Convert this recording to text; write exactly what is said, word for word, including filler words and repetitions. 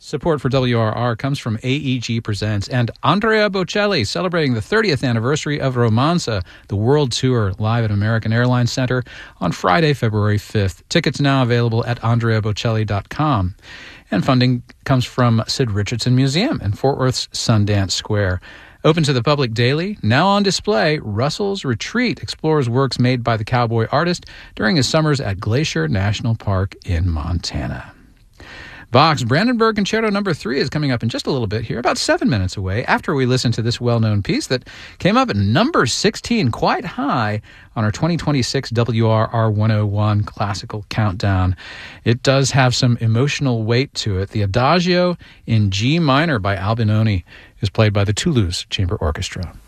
Support for W R R comes from A E G Presents and Andrea Bocelli, celebrating the thirtieth anniversary of Romanza, the world tour, live at American Airlines Center on Friday, February fifth. Tickets now available at andrea bocelli dot com. And funding comes from Sid Richardson Museum in Fort Worth's Sundance Square. Open to the public daily, now on display, Russell's Retreat explores works made by the cowboy artist during his summers at Glacier National Park in Montana. Bach's Brandenburg Concerto number three is coming up in just a little bit here, about seven minutes away, after we listen to this well-known piece that came up at number sixteen, quite high on our twenty twenty-six W R R one oh one Classical Countdown. It does have some emotional weight to it. The Adagio in G minor by Albinoni is played by the Toulouse Chamber Orchestra.